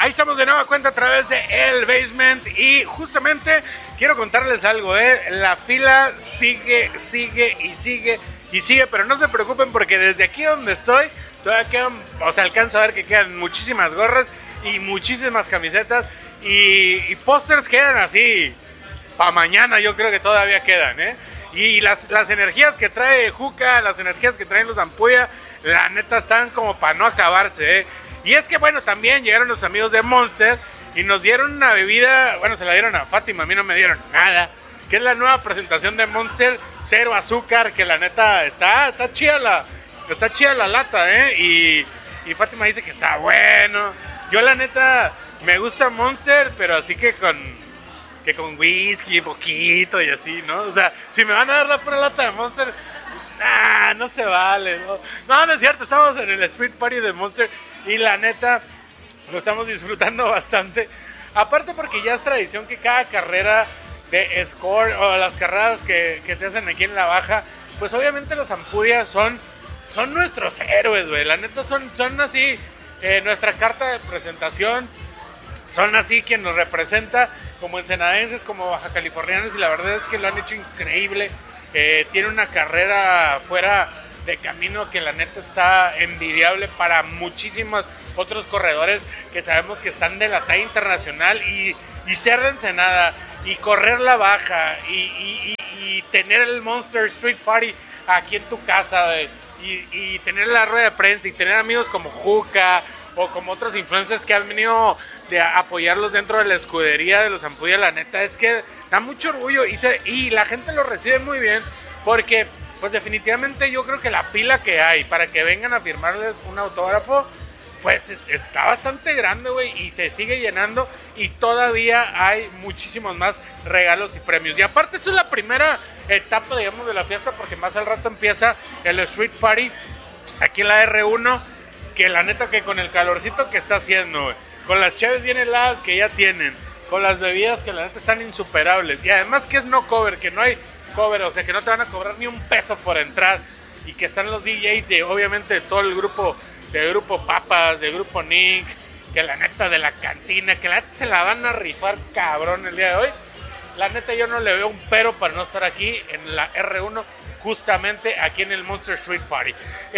Ahí estamos de nueva cuenta a través de El Basement y justamente quiero contarles algo, la fila sigue, pero no se preocupen porque desde aquí donde estoy todavía quedan, alcanzo a ver que quedan muchísimas gorras y muchísimas camisetas y pósters quedan así para mañana, yo creo que todavía quedan, Y las energías que trae Juca, las energías que traen los Ampulla, la neta están como para no acabarse, Y es que bueno, también llegaron los amigos de Monster y nos dieron una bebida, bueno, se la dieron a Fátima, a mí no me dieron nada, que es la nueva presentación de Monster, cero azúcar, que la neta está chida la lata, y Fátima dice que está bueno. Yo la neta me gusta Monster, pero así que con whisky, poquito y así, ¿no? O sea, si me van a dar la pura lata de Monster, no se vale, ¿no? No es cierto, estamos en el Street Party de Monster y la neta lo estamos disfrutando bastante. Aparte porque ya es tradición que cada carrera de score o las carreras que se hacen aquí en la baja, pues obviamente los Ampudia son nuestros héroes, güey. La neta son así, nuestra carta de presentación. Son así quien nos representa como ensenadenses, como baja californianos, y la verdad es que lo han hecho increíble. Tiene una carrera fuera de camino que la neta está envidiable para muchísimos otros corredores que sabemos que están de la talla internacional y ser de Ensenada y correr la baja y tener el Monster Street Party aquí en tu casa, y tener la rueda de prensa y tener amigos como Juca o como otros influencers que han venido de apoyarlos dentro de la escudería de los Ampudia. La neta es que da mucho orgullo y la gente lo recibe muy bien porque pues definitivamente yo creo que la fila que hay para que vengan a firmarles un autógrafo pues está bastante grande, güey, y se sigue llenando y todavía hay muchísimos más regalos y premios. Y aparte esto es la primera etapa, digamos, de la fiesta, porque más al rato empieza el Street Party aquí en la R1, que la neta que con el calorcito que está haciendo, güey, con las chaves bien heladas que ya tienen, con las bebidas que la neta están insuperables, y además que es no cover, que no hay cover, o sea que no te van a cobrar ni un peso por entrar, y que están los DJs de obviamente de todo el grupo, de Grupo Papas, de Grupo Nick, que la neta de la cantina, que la neta se la van a rifar cabrón el día de hoy. La neta yo no le veo un pero para no estar aquí en la R1, justamente aquí en el Monster Street Party.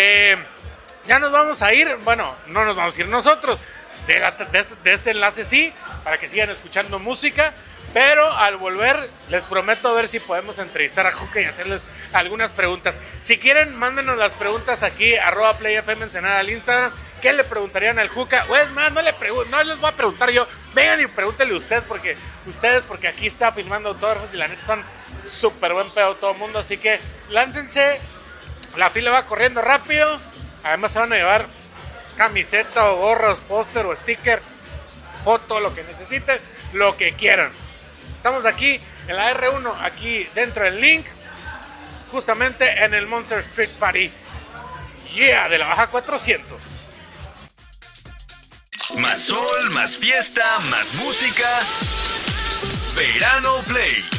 Ya nos vamos a ir, bueno, no nos vamos a ir nosotros de este enlace, sí, para que sigan escuchando música, pero al volver les prometo ver si podemos entrevistar a Juca y hacerles algunas preguntas. Si quieren, mándenos las preguntas aquí, @PlayFM Ensenada al Instagram. ¿Qué le preguntarían al Juca? Pues más, no les voy a preguntar yo, vengan y pregúntenle ustedes, porque aquí está filmando autógrafos y la neta son súper buen pedo todo el mundo, así que láncense, la fila va corriendo rápido, además se van a llevar camiseta o gorros, póster o sticker, foto, lo que necesiten, lo que quieran. Estamos aquí en la R1, aquí dentro del link, justamente en el Monster Street Party, de la baja 400. Más sol, más fiesta, más música. Verano Play.